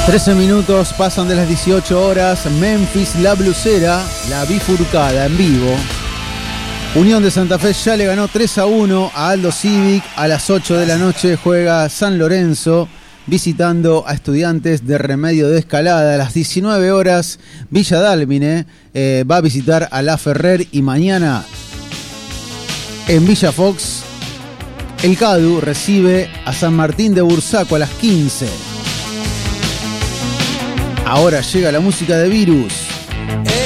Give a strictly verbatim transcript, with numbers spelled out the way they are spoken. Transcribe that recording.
trece minutos pasan de las dieciocho horas. Memphis, la blusera, la bifurcada en vivo. Unión de Santa Fe ya le ganó tres a uno a Aldo Civic. A las ocho de la noche juega San Lorenzo visitando a Estudiantes de Remedio de Escalada. A las diecinueve horas Villa Dálmine eh, va a visitar a La Ferrer. Y mañana en Villa Fox el Cadu recibe a San Martín de Bursaco a las quince. Ahora llega la música de Virus.